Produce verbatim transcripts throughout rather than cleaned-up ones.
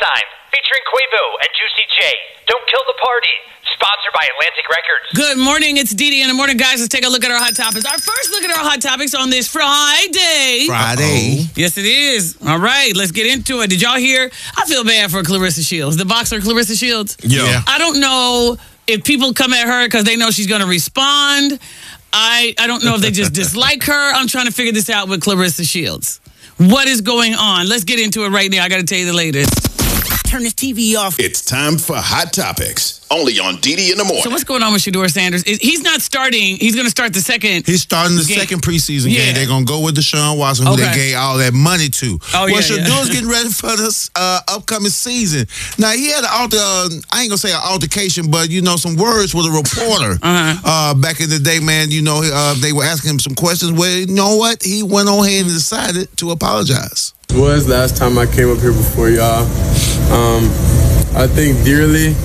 Sign, featuring Quavo and Juicy J. Don't Kill the Party, sponsored by Atlantic Records. Good morning, it's Dee Dee in the morning, guys. Let's take a look at our hot topics. Our first look at our hot topics on this Friday. Friday. Uh-oh. Yes, it is. All right, let's get into it. Did y'all hear? I feel bad for Clarissa Shields, the boxer Clarissa Shields. Yeah. yeah. I don't know if people come at her because they know she's going to respond. I, I don't know if they just dislike her. I'm trying to figure this out with Clarissa Shields. What is going on? Let's get into it right now. I got to tell you the latest. Turn this T V off. It's time for Hot Topics, only on Dee Dee in the morning. So what's going on with Shedeur Sanders? He's not starting. He's going to start the second. He's starting the game. second preseason yeah. game. They're going to go with Deshaun Watson, who okay. they gave all that money to. Oh, well, yeah, Shedeur's yeah. getting ready for this uh, upcoming season. Now, he had an alter, uh, I ain't going to say an altercation, but, you know, some words with a reporter uh-huh. uh, back in the day, man. You know, uh, they were asking him some questions where, you know what? He went on ahead and decided to apologize. It was last time I came up here before y'all. Um, I think dearly,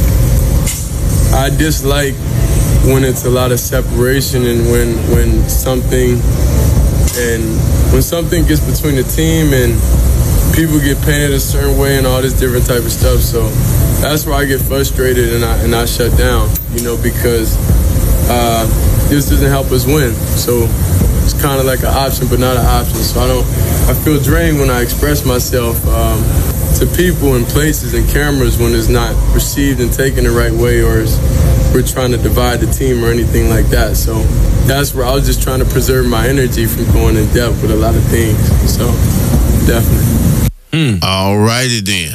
I dislike when it's a lot of separation and when when something and when something gets between the team and people get painted a certain way and all this different type of stuff. So that's where I get frustrated and I and I shut down, you know, because uh, this doesn't help us win. So it's kind of like an option, but not an option. So I don't. I feel drained when I express myself um, to people and places and cameras when it's not received and taken the right way, or it's, we're trying to divide the team or anything like that. So that's where I was just trying to preserve my energy from going in depth with a lot of things. So definitely. Mm. All righty then.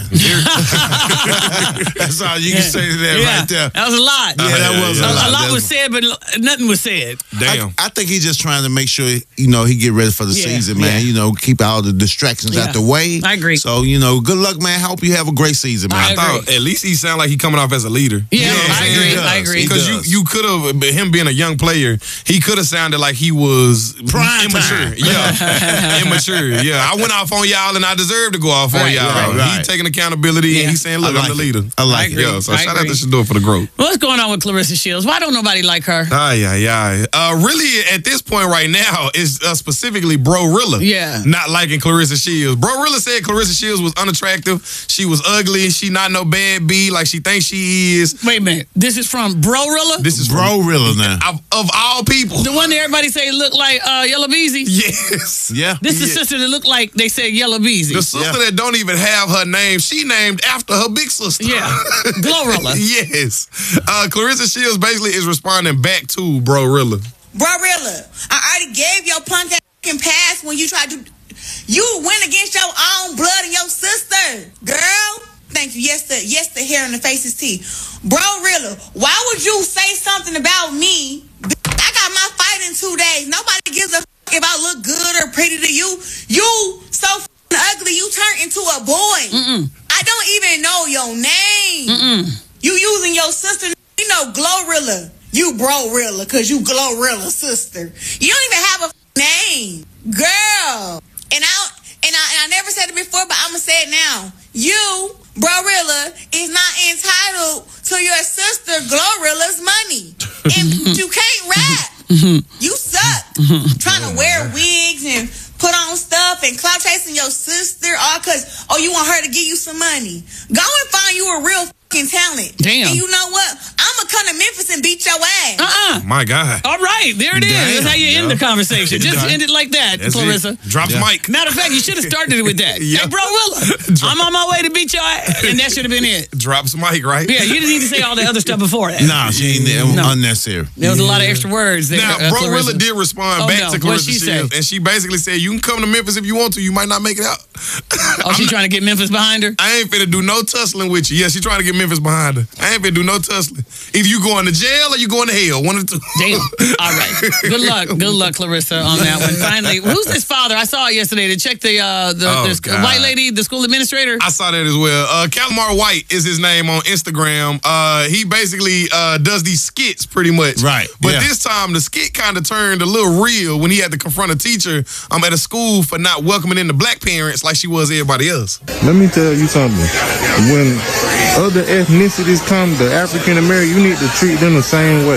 That's all you can yeah. say to that yeah. right there. That was a lot. Yeah, that was a, a lot. A lot was said, but nothing was said. Damn. I, I think he's just trying to make sure, you know, he get ready for the yeah. season, man. Yeah. You know, keep all the distractions yeah. out the way. I agree. So, you know, good luck, man. Hope you have a great season, man. I, I thought at least he sounded like he coming off as a leader. Yeah, you know I agree. I agree. Because you, you could have, him being a young player, he could have sounded like he was Prime immature. Time. Yeah, immature. Yeah, I went off on y'all and I deserve to go off right, on y'all. Right, right. He taking accountability yeah. and he's saying, look, like I'm the leader. It. I like I it. Yeah, so I shout agree. out to Shedeur for the growth. What's going on with Clarissa Shields? Why don't nobody like her? Ah, yeah, yeah. Uh, really, at this point right now, it's uh, specifically Bro-Rilla. Yeah. Not liking Clarissa Shields. Bro-Rilla said Clarissa Shields was unattractive. She was ugly. She not no bad B like she thinks she is. Wait a minute. This is from Bro-Rilla? This is Bro-Rilla now. Of, of all people. The one that everybody say look like uh, Yellow Beezy? Yes. Yeah. This is the Yeah. sister that looked like they said Yellow Beezy. The sister Yeah. that don't even have her name, she named after her big sister. Yeah. Glorilla. Yes. Uh, Clarissa Shields basically is responding back to Bro-Rilla. Bro-Rilla, I already gave your punk ass pass when you tried to. You went against your own blood and your sister, girl. Thank you. Yes, the yes, the hair on the face is tea. Bro-Rilla, why would you say something about me? I got my fight in two days. Nobody gives a f- if I look good or pretty to you. You so f- ugly, you turned into a boy. Mm-mm. I don't even know your name. Mm-mm. You using your sister, you know, Glorilla. You Bro-Rilla, because you Glorilla sister. You don't even have a f- name. Girl. And I, and I and I never said it before, but I'm going to say it now. You, Bro-Rilla, is not entitled to your sister Glorilla's money. And you can't rap. You suck. Trying to wear wigs and put on stuff and clout chasing your sister all because, oh, you want her to give you some money. Go and find you a real fucking talent. Damn. And you know what? I'm going to come to Memphis and beat your ass. Uh-uh. My God. All right, there it is. Damn. That's how you end Yeah. the conversation. Just Yeah. end it like that, That's Clarissa. it. Drops Yeah. mic. Matter of fact, you should have started it with that. Yeah. Hey, Bro-Rilla, I'm on my way to beat your ass. And that should have been it. Drops mic, right? Yeah, you didn't need to say all the other stuff before that. Nah, she ain't there. No. Unnecessary. There was a lot of extra words there. Now, uh, Bro-Rilla Clarissa. did respond Oh, back no. to What'd Clarissa she say? Shields, and she basically said, you can come to Memphis if you want to. You might not make it out. Oh, she trying to get Memphis behind her? I ain't finna do no tussling with you. Yeah, she trying to get Memphis behind her. I ain't finna do no tussling. Either you going to jail or you going to hell. One of the two. Damn. All right. Good luck. Good luck, Clarissa, on that one. Finally, who's this father? I saw it yesterday to check the, uh, the, Oh, the God. white lady, the school administrator. I saw that as well. Uh, Calamar White is his name on Instagram. Uh, he basically uh, does these skits pretty much. Right, But yeah. this time the skit kind of turned a little real when he had to confront a teacher um, at a school for not welcoming in the black parents like she was everybody else. Let me tell you something. When other ethnicities come, the African American, you need to treat them the same way.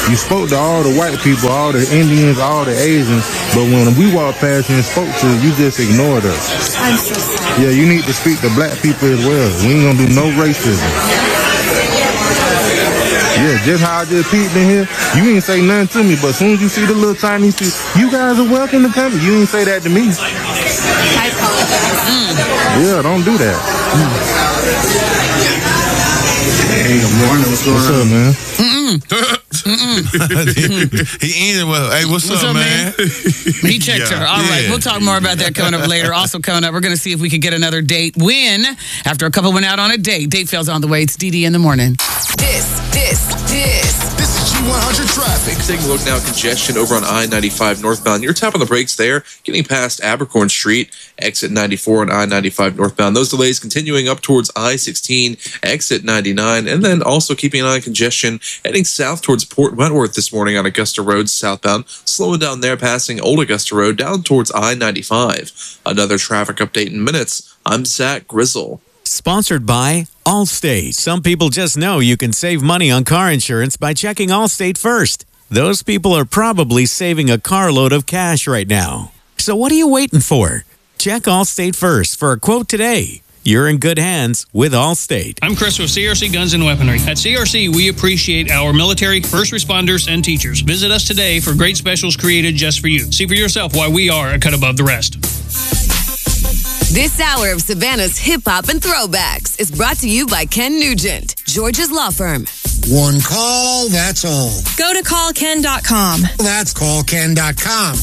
You spoke to all the white people, all the Indians, all the Asians, but when we walked past you and spoke to you, you just ignored us. I'm so sorry. Yeah, you need to speak to black people as well. We ain't gonna do no racism. Yeah, just how I just peeped in here, you ain't say nothing to me, but as soon as you see the little Chinese people, you guys are welcome to come. You ain't say that to me. I apologize. Mm. Yeah, don't do that. Hey, good morning. What's going What's on? up, man? He ended well. Hey, what's, What's up, up, man? man? He checked Yeah, her. All right, yeah. we'll talk more about that coming up later. Also coming up, we're going to see if we can get another date win after a couple went out on a date. Date fails on the way. It's D D in the morning. This, this, this. This is G one hundred traffic. Taking a look now, congestion over on I ninety-five northbound. You're tapping the brakes there, getting past Abercorn Street, exit ninety-four and I ninety-five northbound. Those delays continuing up towards I sixteen, exit ninety-nine, and then also keeping an eye on congestion heading south towards Port Wentworth this morning on Augusta Road southbound. Slowing down there, passing Old Augusta Road down towards I ninety-five. Another traffic update in minutes. I'm Zach Grizzle. Sponsored by Allstate. Some people just know you can save money on car insurance by checking Allstate first. Those people are probably saving a carload of cash right now. So what are you waiting for? Check Allstate first for a quote today. You're in good hands with Allstate. I'm Chris with C R C Guns and Weaponry. At C R C, we appreciate our military, first responders, and teachers. Visit us today for great specials created just for you. See for yourself why we are a cut above the rest. This hour of Savannah's hip hop and throwbacks is brought to you by Ken Nugent, George's law firm. One call, that's all. Go to call ken dot com. That's call ken dot com.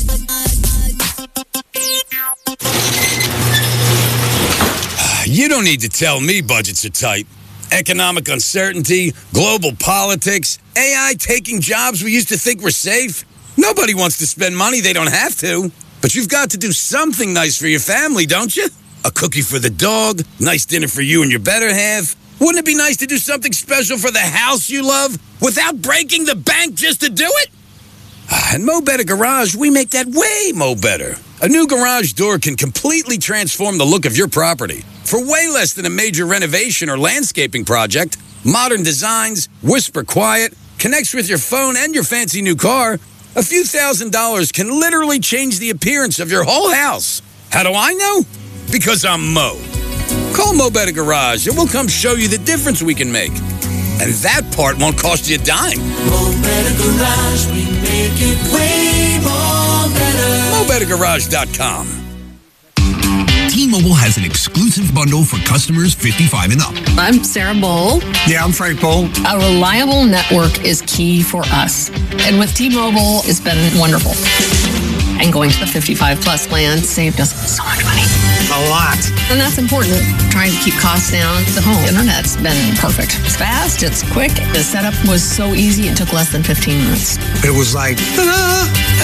You don't need to tell me budgets are tight. Economic uncertainty, global politics, A I taking jobs we used to think were safe. Nobody wants to spend money they don't have to. But you've got to do something nice for your family, don't you? A cookie for the dog, nice dinner for you and your better half. Wouldn't it be nice to do something special for the house you love without breaking the bank just to do it? At Mo Better Garage, we make that way mo better. A new garage door can completely transform the look of your property. For way less than a major renovation or landscaping project, modern designs, whisper quiet, connects with your phone and your fancy new car, a few thousand dollars can literally change the appearance of your whole house. How do I know? Because I'm Mo. Call Mo Better Garage and we'll come show you the difference we can make. And that part won't cost you a dime. Mo Better Garage, we make it way more better. Mo Better Garage dot com. T-Mobile has an exclusive bundle for customers fifty-five and up. I'm Sarah Bowl. Yeah, I'm Frank Bowl. A reliable network is key for us. And with T-Mobile, it's been wonderful. And going to the fifty-five plus plan saved us so much money. A lot. And that's important. Trying to keep costs down. The home internet's been perfect. It's fast, it's quick. The setup was so easy, it took less than fifteen minutes. It was like, ta-da!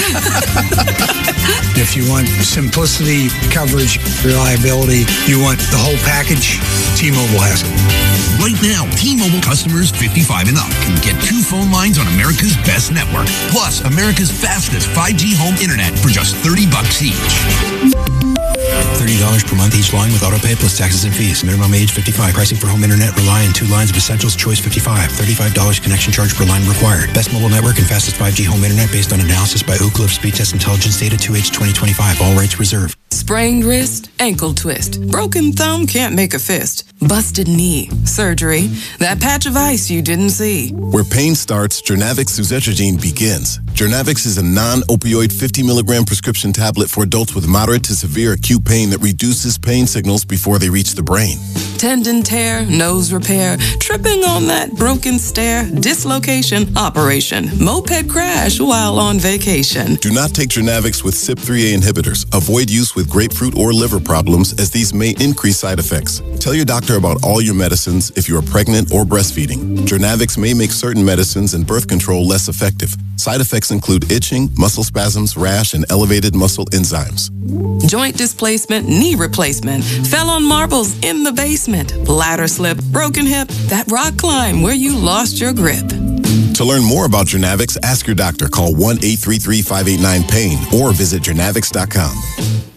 If you want simplicity, coverage, reliability, you want the whole package, T-Mobile has it. Right now, T-Mobile customers fifty-five and up can get two phone lines on America's best network, plus America's fastest five G home internet for just thirty bucks each. thirty dollars per month each line with autopay plus taxes and fees. Minimum age fifty-five. Pricing for home internet rely on two lines of Essentials Choice fifty-five. thirty-five dollars connection charge per line required. Best mobile network and fastest five G home internet based on analysis by Ookla of Speed Test Intelligence data two H twenty twenty-five. All rights reserved. Sprained wrist, ankle twist. Broken thumb can't make a fist. Busted knee, surgery. That patch of ice you didn't see. Where pain starts, Jernavix suzetrigine begins. Jernavix is a non-opioid fifty milligram prescription tablet for adults with moderate to severe acute pain that reduces pain signals before they reach the brain. Tendon tear, nose repair, tripping on that broken stair, dislocation, operation, moped crash while on vacation. Do not take Jernavix with C Y P three A inhibitors. Avoid use with grapefruit or liver problems as these may increase side effects. Tell your doctor about all your medicines if you are pregnant or breastfeeding. Jernavix may make certain medicines and birth control less effective. Side effects include itching, muscle spasms, rash, and elevated muscle enzymes. Joint displacement, knee replacement, fell on marbles in the basement, ladder slip, broken hip, that rock climb where you lost your grip. To learn more about Jernavix, ask your doctor. Call one eight three three, five eight nine, PAIN or visit Jernavix dot com.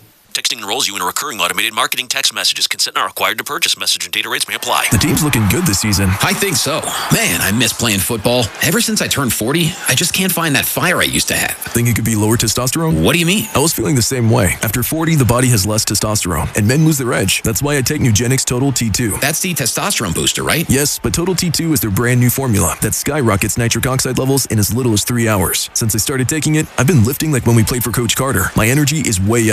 Texting enrolls you in a recurring automated marketing text messages. Consent not required to purchase. Message and data rates may apply. The team's looking good this season. I think so. Man, I miss playing football. Ever since I turned forty, I just can't find that fire I used to have. Think it could be lower testosterone? What do you mean? I was feeling the same way. After forty, the body has less testosterone, and men lose their edge. That's why I take Nugenix Total T two. That's the testosterone booster, right? Yes, but Total T two is their brand new formula that skyrockets nitric oxide levels in as little as three hours. Since I started taking it, I've been lifting like when we played for Coach Carter. My energy is way up.